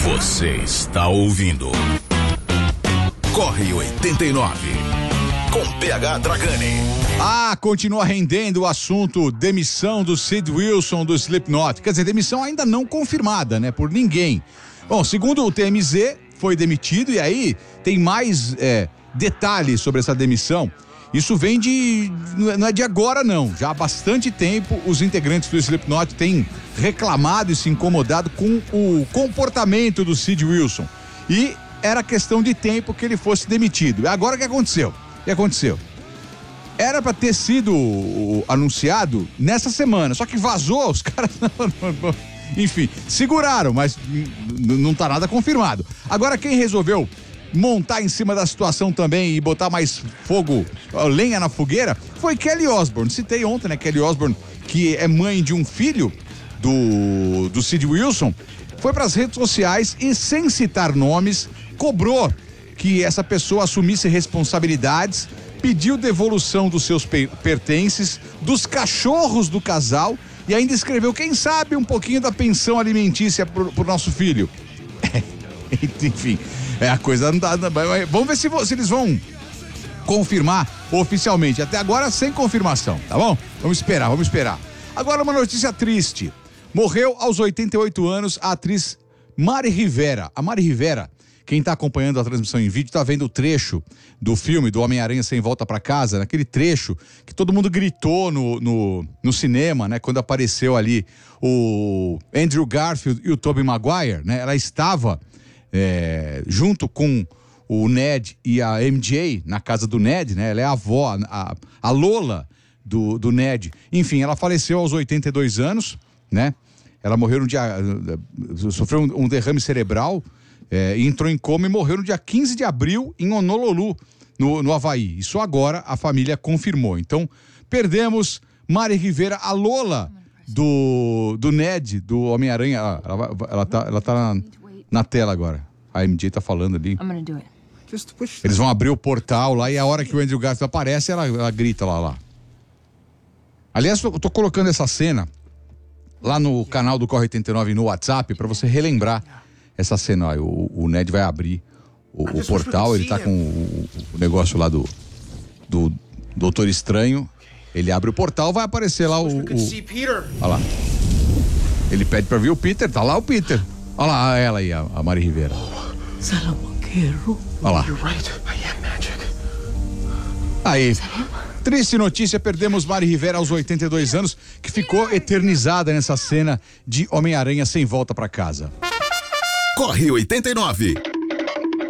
Você está ouvindo Corre 89 com PH Dragani. Continua rendendo o assunto demissão do Sid Wilson do Slipknot. Quer dizer, demissão ainda não confirmada, né, por ninguém. Bom, segundo o TMZ, foi demitido e aí tem mais detalhes sobre essa demissão. Isso vem não é de agora não, já há bastante tempo os integrantes do Slipknot têm reclamado e se incomodado com o comportamento do Sid Wilson e era questão de tempo que ele fosse demitido. E agora o que aconteceu? Era para ter sido anunciado nessa semana, só que vazou, os caras enfim, seguraram, mas não tá nada confirmado. Agora quem resolveu montar em cima da situação também e botar mais fogo, lenha na fogueira, foi Kelly Osbourne. Citei ontem, né? Kelly Osbourne, que é mãe de um filho do Sid Wilson, foi para as redes sociais e, sem citar nomes, cobrou que essa pessoa assumisse responsabilidades, pediu devolução dos seus pertences, dos cachorros do casal e ainda escreveu, quem sabe, um pouquinho da pensão alimentícia pro nosso filho. Enfim, a coisa não dá. Vamos ver se eles vão confirmar oficialmente. Até agora, sem confirmação, tá bom? Vamos esperar. Agora, uma notícia triste. Morreu aos 88 anos a atriz Mari Rivera. A Mari Rivera, quem tá acompanhando a transmissão em vídeo, tá vendo o trecho do filme do Homem-Aranha Sem Volta pra Casa, naquele trecho que todo mundo gritou no cinema, né? Quando apareceu ali o Andrew Garfield e o Tobey Maguire, né? Ela estava junto com o Ned e a MJ na casa do Ned, né? Ela é a avó, a Lola do Ned. Enfim, ela faleceu aos 82 anos, né? Ela morreu sofreu um derrame cerebral, e entrou em coma e morreu no dia 15 de abril em Honolulu, no Havaí. E só agora a família confirmou. Então, perdemos Mari Rivera, a Lola do Ned, do Homem-Aranha. Ela tá na tela agora. A MJ tá falando ali. Eles vão abrir o portal lá e a hora que o Andrew Garfield aparece, ela grita lá. Aliás, eu tô colocando essa cena lá no canal do Corre 89 no WhatsApp pra você relembrar essa cena. Ó, o Ned vai abrir o portal, ele tá com o negócio lá do Doutor Estranho. Ele abre o portal, vai aparecer lá olha lá. Ele pede pra ver o Peter, tá lá o Peter. Olha lá ela aí, a Mari Rivera. Olha lá. Aí, triste notícia, perdemos Mari Rivera aos 82 anos, que ficou eternizada nessa cena de Homem-Aranha Sem Volta pra Casa. Corre 89.